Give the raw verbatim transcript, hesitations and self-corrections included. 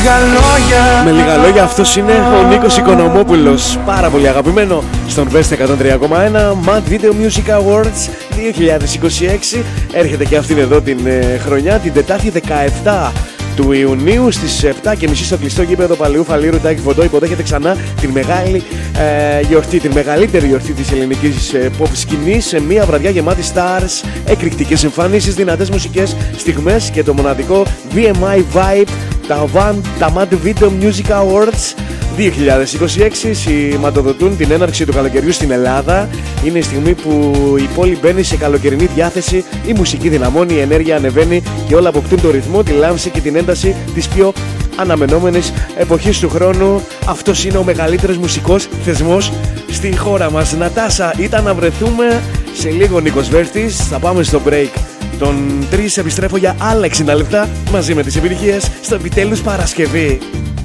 λίγα λόγια. Με λίγα λόγια, αυτός είναι ο Νίκος Οικονομόπουλος. Πάρα πολύ αγαπημένο στον Best εκατόν τρία κόμμα ένα Mad Video Music Awards δύο χιλιάδες είκοσι έξι. Έρχεται και αυτήν εδώ την ε, χρονιά, την Τετάρτη δεκαεπτά του Ιουνίου στις επτά και μισή στο κλειστό γήπεδο Παλαιού Φαλήρου Τάκη Φωτό. Υποδέχεται ξανά την μεγάλη ε, γιορτή, την μεγαλύτερη γιορτή της ελληνικής ε, pop σκηνής, σε μια βραδιά γεμάτη stars, εκρηκτικές εμφανίσεις, δυνατές μουσικές στιγμές και το μοναδικό βι εμ άι Vibe, τα, Van, τα Mad Video Music Awards δύο χιλιάδες είκοσι έξι σηματοδοτούν την έναρξη του καλοκαιριού στην Ελλάδα. Είναι η στιγμή που η πόλη μπαίνει σε καλοκαιρινή διάθεση, η μουσική δυναμώνει, η ενέργεια ανεβαίνει και όλα αποκτούν το ρυθμό, τη λάμψη και την ένταση της πιο αναμενόμενης εποχής του χρόνου. Αυτός είναι ο μεγαλύτερος μουσικός θεσμός στη χώρα μας. Νατάσα, ήταν να βρεθούμε. Σε λίγο Νίκος Βέρτης, θα πάμε στο break των τρεις. Επιστρέφω για άλλα εξήντα λεπτά μαζί με τις επιτυχίες στο επιτέλους Παρασκευή.